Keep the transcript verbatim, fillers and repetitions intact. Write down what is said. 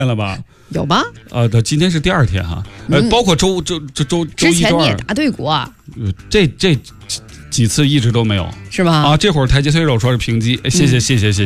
了吧？ 有吗？ 呃，对，今天是第二天哈，呃， 嗯、 包括周周周周周一、周二，之前你也打对过、啊呃，这这几次一直都没有， 是吧？ 啊，这会儿台阶推手说是平击，谢谢、嗯、谢谢谢谢。